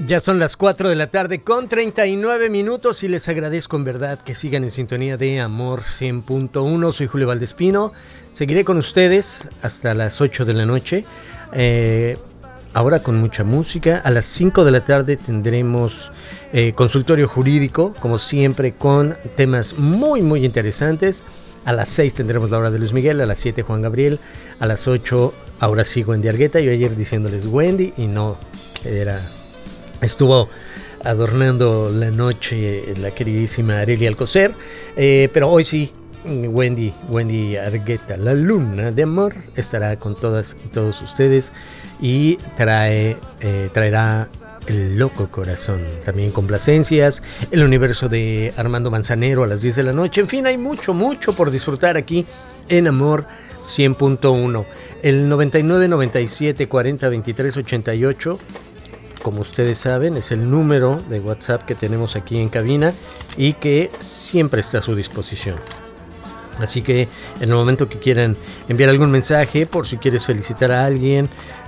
Ya son las 4 de la tarde con 39 minutos y les agradezco en verdad que sigan en sintonía de Amor 100.1. Soy Julio Valdespino. Seguiré con ustedes hasta las 8 de la noche. Ahora con mucha música. A las 5 de la tarde tendremos consultorio jurídico, como siempre, con temas muy, muy interesantes. A las 6 tendremos la hora de Luis Miguel, a las 7 Juan Gabriel, a las 8 ahora sí Wendy Argueta. Yo ayer diciéndoles Wendy y no, estuvo adornando la noche la queridísima Arely Alcocer, pero hoy sí, Wendy Argueta, la luna de amor, estará con todas y todos ustedes y traerá El Loco Corazón, también complacencias, el universo de Armando Manzanero a las 10 de la noche. En fin, hay mucho por disfrutar aquí en Amor 100.1. El 99 97 40 23 88, como ustedes saben, es el número de WhatsApp que tenemos aquí en cabina y que siempre está a su disposición. Así que en el momento que quieran enviar algún mensaje, por si quieres felicitar a alguien,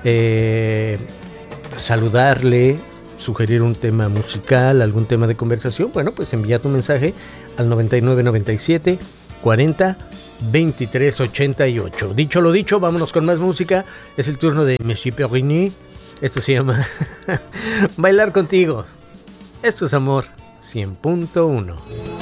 saludarle, sugerir un tema musical, algún tema de conversación, bueno, pues envía tu mensaje al 99 97 40 23 88. Dicho lo dicho, vámonos con más música. Es el turno de Monsieur Perrigny. Esto se llama Bailar Contigo. Esto es Amor 100.1.